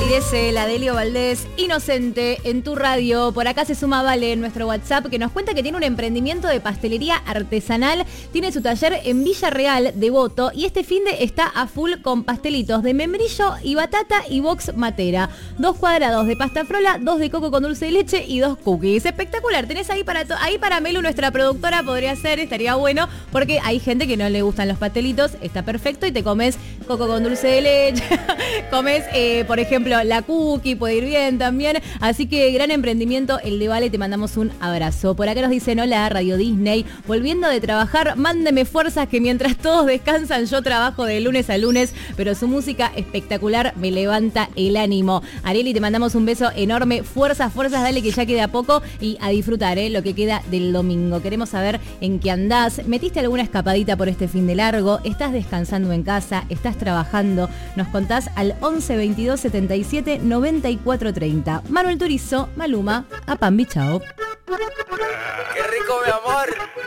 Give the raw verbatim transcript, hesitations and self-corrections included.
Pugliese, la de Elio Valdés, Inocente, en tu radio. Por acá se suma Vale en nuestro WhatsApp, que nos cuenta que tiene un emprendimiento de pastelería artesanal. Tiene su taller en Villa Real, Devoto, y este finde está a full con pastelitos de membrillo y batata y box matera. Dos cuadrados de pasta frola, dos de coco con dulce de leche y dos cookies. Espectacular. Tenés ahí para, ahí para Melu, nuestra productora, podría ser, estaría bueno, porque hay gente que no le gustan los pastelitos. Está perfecto y te comes coco con dulce de leche, comes, eh, por ejemplo, la cookie, puede ir bien también. Así que gran emprendimiento el de Vale, te mandamos un abrazo. Por acá nos dicen: hola, Radio Disney, volviendo de trabajar, mándeme fuerzas que mientras todos descansan yo trabajo de lunes a lunes, pero su música espectacular me levanta el ánimo. Areli, te mandamos un beso enorme, fuerzas, fuerzas, dale que ya queda poco y a disfrutar eh, lo que queda del domingo. Queremos saber en qué andás, metiste alguna escapadita por este fin de largo, estás descansando en casa, estás trabajando, nos contás al once veintidós setenta y siete noventa y cuatro treinta. Manuel Turizo, Maluma, a Pambi, chao. ¡Qué rico, mi amor!